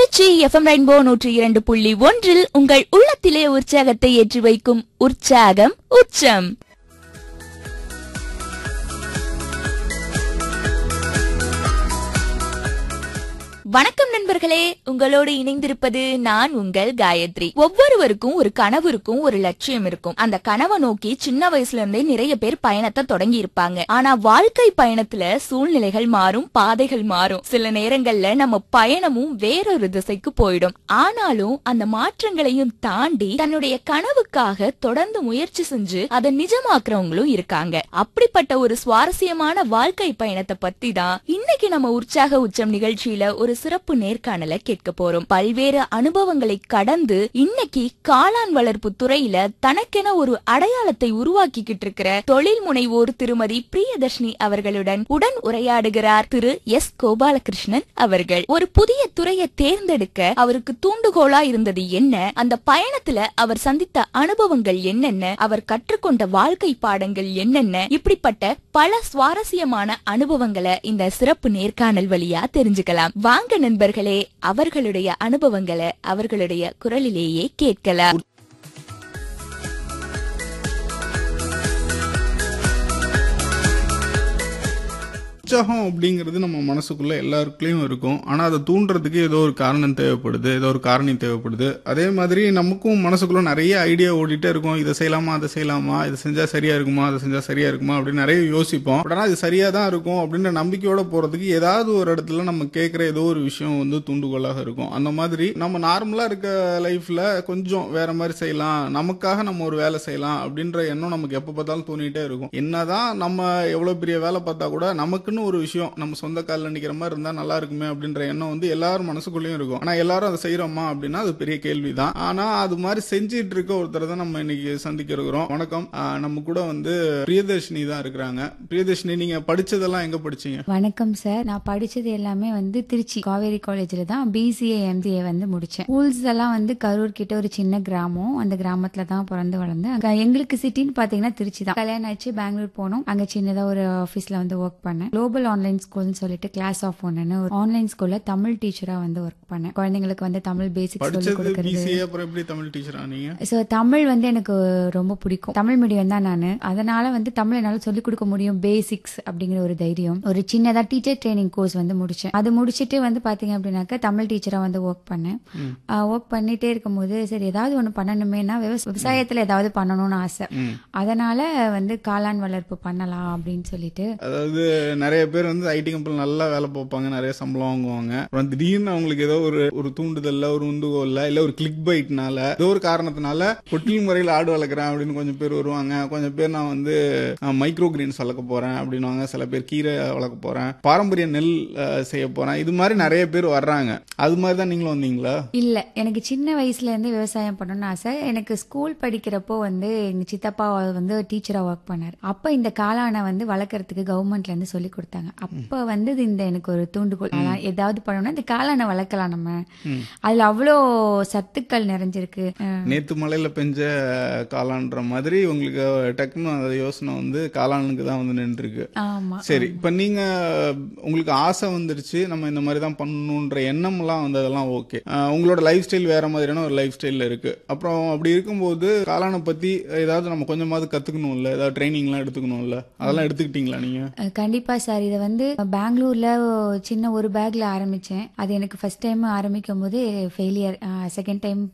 Trichy FM rainbow 102.1 உங்கள் உள்ளத்திலே உற்சாகத்தை ஏற்றி வைக்கும் உற்சாகம் உச்சம். வணக்கம் நண்பர்களே, உங்களோடு இணைந்திருப்பது நான் உங்கள் காயத்ரி. ஒவ்வொருவருக்கும் ஒரு கனவு இருக்கும், ஒரு லட்சியம் இருக்கும். அந்த கனவை நோக்கி சின்ன வயசுல இருந்தே நிறைய பேர் பயணத்தை தொடங்கி இருப்பாங்க. ஆனா வாழ்க்கை பயணத்துல சூழ்நிலைகள் மாறும், பாதைகள் மாறும். சில நேரங்கள்ல நம்ம பயணமும் வேறொரு திசைக்கு போயிடும். ஆனாலும் அந்த மாற்றங்களையும் தாண்டி தன்னுடைய கனவுக்காக தொடர்ந்து முயற்சி செஞ்சு அதை நிஜமாக்குறவங்களும் இருக்காங்க. அப்படிப்பட்ட ஒரு சுவாரஸ்யமான வாழ்க்கை பயணத்தை பத்தி தான் இன்னைக்கு நம்ம உற்சாக உச்சம் நிகழ்ச்சியில ஒரு சிறப்பு நேர்காணல கேட்க போறோம். பல்வேறு அனுபவங்களை கடந்து இன்னைக்கு காளான் வளர்ப்பு துறையில தனக்கென ஒரு அடையாளத்தை உருவாக்கிக்கிட்டு இருக்கிற தொழில் முனைவோர் திருமதி பிரியதர்ஷினி அவர்களுடன் உடன் உரையாடுகிறார் திரு எஸ் கோபாலகிருஷ்ணன் அவர்கள். ஒரு புதிய துறையை தேர்ந்தெடுக்க அவருக்கு தூண்டுகோலா இருந்தது என்ன, அந்த பயணத்துல அவர் சந்தித்த அனுபவங்கள் என்னென்ன, அவர் கற்றுக்கொண்ட வாழ்க்கை பாடங்கள் என்னென்ன, இப்படிப்பட்ட பல சுவாரஸ்யமான அனுபவங்களை இந்த சிறப்பு நேர்காணல் வழியா தெரிஞ்சுக்கலாம். வாங்க நண்பர்களே, அவர்களுடைய அனுபவங்களை அவர்களுடைய குரலிலேயே கேட்கலாம். உற்சாகம் அப்படிங்கிறது நம்ம மனசுக்குள்ள எல்லாருக்குள்ளயும் இருக்கும். ஆனா அதை தூண்டுறதுக்கு ஏதோ ஒரு காரணம் தேவைப்படுது, ஏதோ ஒரு காரணி தேவைப்படுது. அதே மாதிரி நமக்கும் மனசுக்குள்ள நிறைய ஐடியா ஓடிட்டே இருக்கும். இதை செய்யலாமா, அதை செய்யலாமா, இதை செஞ்சா சரியா இருக்குமா, அதை செஞ்சா சரியா இருக்குமா அப்படின்னு நிறைய யோசிப்போம். ஆனா இது சரியா தான் இருக்கும் அப்படின்ற நம்பிக்கையோட போறதுக்கு ஏதாவது ஒரு இடத்துல நம்ம கேட்கிற ஏதோ ஒரு விஷயம் வந்து தூண்டுகோலாக இருக்கும். அந்த மாதிரி நம்ம நார்மலா இருக்க லைஃப்ல கொஞ்சம் வேற மாதிரி செய்யலாம், நமக்காக நம்ம ஒரு வேலை செய்யலாம் அப்படின்ற எண்ணம் நமக்கு எப்ப பார்த்தாலும் தோணிட்டே இருக்கும். என்னதான் நம்ம எவ்வளவு பெரிய வேலை பார்த்தா கூட நமக்குன்னு ஒரு விஷயம் நம்ம சொந்த காலில் நிக்கிற மாதிரி இருந்தா நல்லா இருக்குமே அப்படின்ற எண்ணம் வந்து எல்லாரும் மனசுக்குள்ளேயும் இருக்கும். ஆனா எல்லாரும் அதை செய்யறோமா அப்படின்னா அது பெரிய கேள்விதான். ஆனா அது மாதிரி செஞ்சிட்டு இருக்க ஒருத்தர் தான் நம்ம இன்னைக்கு சந்திக்க இருக்கிறோம். வணக்கம். நம்ம கூட வந்து பிரியதர்ஷினி தான் இருக்கிறாங்க. பிரியதர்ஷினி, நீங்க படிச்சதெல்லாம் எங்க படிச்சீங்க? வணக்கம் சார். நான் படிச்சது எல்லாமே வந்து திருச்சி காவேரி காலேஜ்ல தான் BCA MCA வந்து முடிச்சேன். ஸ்கூல்ஸ் எல்லாம் வந்து கரூர் கிட்ட ஒரு சின்ன கிராமம், அந்த கிராமத்துல தான் பிறந்து வளர்ந்தேன். எங்களுக்கு சிட்டின்னு பாத்தீங்கன்னா திருச்சி தான். கல்யாணம் ஆச்சு, பெங்களூர் போனோம். அங்க சின்னதா ஒரு ஆபீஸ்ல வந்து ஒர்க் பண்ணேன். குளோபல் ஆன்லைன் ஸ்கூல்னு சொல்லிட்டு கிளாஸ் ஆஃப் ஒன்னு ஒரு ஆன்லைன் ஸ்கூல்ல தமிழ் டீச்சரா வந்து ஒர்க் பண்ணேன். குழந்தைங்களுக்கு வந்து தமிழ் பேசிக்ஸ் சொல்லி கொடுக்கிறது. தமிழ் டீச்சரா நீங்க? சோ தமிழ் வந்து எனக்கு ரொம்ப பிடிக்கும். தமிழ் மீடியம் தான் நானு. அதனால வந்து தமிழ் என்னால சொல்லிக் கொடுக்க முடியும், பேசிக்ஸ் அப்படிங்கிற ஒரு தைரியம். ஒரு சின்னதா டீச்சர் ட்ரைனிங் கோர்ஸ் வந்து முடிச்சேன். அது முடிச்சிட்டு வந்து பாத்தீங்க அப்படின்னாக்க தமிழ் டீச்சரா வந்து ஒர்க் பண்ணேன். ஒர்க் பண்ணிட்டே இருக்கும்போது சரி ஏதாவது ஒண்ணு பண்ணணுமேனா விவசாயத்துல ஏதாவது பண்ணணும்னு ஆசை. அதனால வந்து காளான் வளர்ப்பு பண்ணலாம் அப்படின்னு சொல்லிட்டு, அதாவது நிறைய பேர் வந்து ஐடி கம்பெனி நல்லா வேலை பார்ப்பாங்க, நிறைய சம்பளம் வாங்குவாங்க. அப்புறம் திடீர்னு அவங்களுக்கு ஏதோ ஒரு தூண்டுதல்ல, ஒரு உந்துகோல்ல, இல்ல ஒரு கிளிக் பைட்னால, ஏதோ ஒரு காரணத்தினால கொட்டில் முறையில் ஆடு வளர்க்குறேன் அப்படின்னு கொஞ்சம் பேர் வருவாங்க. கொஞ்சம் பேர் நான் வந்து மைக்ரோ கிரீன்ஸ் வளர்க்க போறேன் அப்படின்வாங்க. சில பேர் கீரை வளர்க்க போறேன், பாரம்பரிய நெல் செய்ய போறேன். இது மாதிரி நிறைய பேர் வர்றாங்க. அது மாதிரி தான் நீங்களும் வந்தீங்களா? இல்ல, எனக்கு சின்ன வயசுல இருந்து விவசாயம் பண்ணணும்னு ஆசை. எனக்கு ஸ்கூல் படிக்கிறப்போ வந்து எங்க சித்தப்பா வந்து டீச்சரா ஒர்க் பண்ணாரு. அப்ப இந்த காளானை வந்து வளர்க்கறதுக்கு கவர்மெண்ட்ல இருந்து சொல்லி கொடுத்தாங்க. அப்ப வந்து இந்த எனக்கு ஒரு தூண்டுகோல், ஏதாவது பண்ணணும்னா இந்த காளானை வளர்க்கலாம் நம்ம, அதுல அவ்வளோ சத்துக்கள் நிறைஞ்சிருக்கு. நேத்து மலையில பெஞ்ச காளான்ற மாதிரி உங்களுக்கு டக்குன்னு அந்த யோசனை வந்து காளானுக்கு தான் வந்து நின்று இருக்கு. சரி, இப்ப நீங்க உங்களுக்கு ஆசை வந்துருச்சு, நம்ம இந்த மாதிரி தான் பண்ணணும்ன்ற எண்ணம் எல்லாம் வந்து அதெல்லாம் ஓகே. உங்களோட லைஃப் ஸ்டைல் வேற மாதிரியான ஒரு லைஃப் ஸ்டைல் இருக்கு. அப்புறம் அப்படி இருக்கும்போது காளானை பத்தி ஏதாவது நம்ம கொஞ்சமாவது கத்துக்கணும்ல, ஏதாவது ட்ரைனிங் எல்லாம் எடுத்துக்கணும்ல, அதெல்லாம் எடுத்துக்கிட்டீங்களா நீங்க? கண்டிப்பா சார். இதை வந்து பெங்களூர்ல சின்ன ஒரு பேக்ல ஆரம்பிச்சேன். அது எனக்கு ஃபர்ஸ்ட் டைம் ஆரம்பிக்கும் போது ஃபெயிலியர், செகண்ட் டைம்